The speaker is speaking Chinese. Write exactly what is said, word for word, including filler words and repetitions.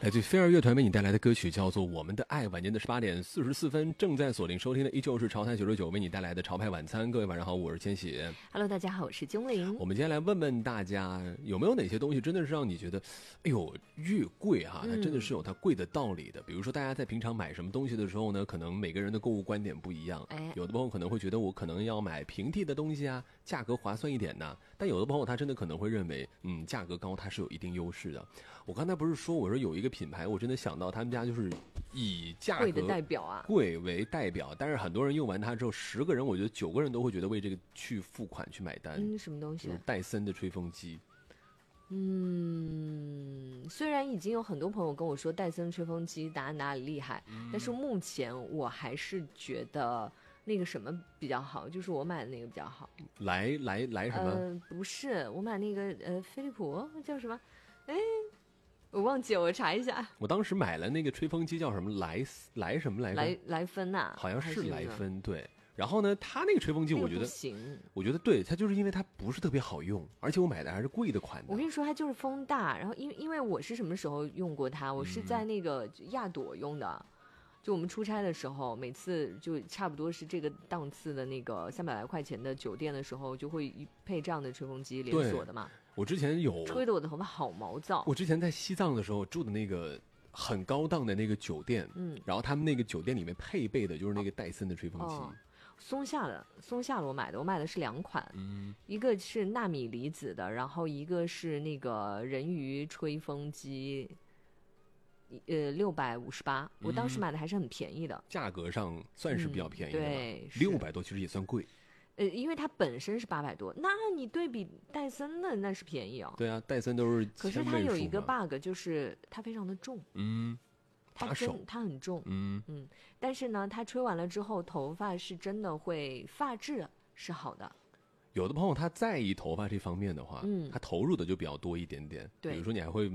来自飞儿乐团为你带来的歌曲叫做《我们的爱》。晚间的十八点四十四分，正在锁定收听的依旧是潮台九十九为你带来的潮派晚餐。各位晚上好，我是千玺。 Hello， 大家好，我是精灵。 我们今天来问问大家，有没有哪些东西真的是让你觉得，哎呦，越贵哈、啊，它真的是有它贵的道理的。嗯、比如说，大家在平常买什么东西的时候呢，可能每个人的购物观点不一样。哎，有的朋友可能会觉得我可能要买平替的东西啊，价格划算一点呢。但有的朋友他真的可能会认为，嗯，价格高它是有一定优势的。我刚才不是说，我说有一个品牌，我真的想到他们家就是以价格贵的代表啊， 贵为代表，但是很多人用完它之后，十个人我觉得九个人都会觉得为这个去付款去买单。 嗯，什么东西？ 就是戴森的吹风机。 嗯，虽然已经有很多朋友跟我说戴森吹风机哪哪里厉害、嗯，但是目前我还是觉得那个什么比较好，就是我买的那个比较好。 来来来什么？ 呃，不是，我买那个呃飞利浦叫什么？哎。我忘记了，我查一下。 我当时买了那个吹风机，叫什么莱莱什么来着？ 莱莱芬呐、啊， 好像是莱芬。对，然后呢，它那个吹风机，我觉得、 那个、不行。 我觉得对，它就是因为它不是特别好用，而且我买的还是贵的款的。 我跟你说，它就是风大。然后因为因为我是什么时候用过它？我是在那个亚朵用的。嗯，就我们出差的时候，每次就差不多是这个档次的那个三百来块钱的酒店的时候，就会配这样的吹风机连锁的嘛。 我之前有吹得我的头发好毛躁。 我之前在西藏的时候住的那个很高档的那个酒店，嗯，然后他们那个酒店里面配备的就是那个戴森的吹风机。哦， 松下的，松下了我买的，我买的是两款，嗯，一个是纳米离子的，然后一个是那个人鱼吹风机。呃，六百五十八，我当时买的还是很便宜的， 价格上算是比较便宜的、嗯。 对， 六百多其实也算贵。 呃，因为它本身是八百多，那你对比戴森的那是便宜哦。 对啊，戴森都是。 可是它有一个 bug， 就是它非常的重。 嗯， 它真它很重。嗯嗯，但是呢，它吹完了之后，头发是真的会发质是好的。 有的朋友他在意头发这方面的话，嗯，他投入的就比较多一点点。对，比如说你还会